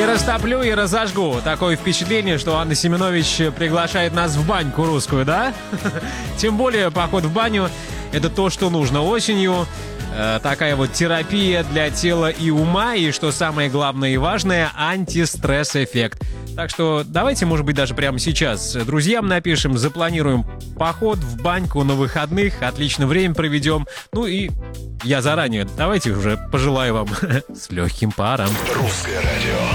И растоплю, и разожгу. Такое впечатление, что Анна Семенович приглашает нас в баньку русскую, да? Тем более поход в баню — это то, что нужно осенью. Такая вот терапия для тела и ума, и, что самое главное и важное, антистресс-эффект. Так что давайте, может быть, даже прямо сейчас друзьям напишем, запланируем поход в баньку на выходных, отлично время проведем. Ну и я заранее, давайте уже пожелаю вам с легким паром. Русское радио.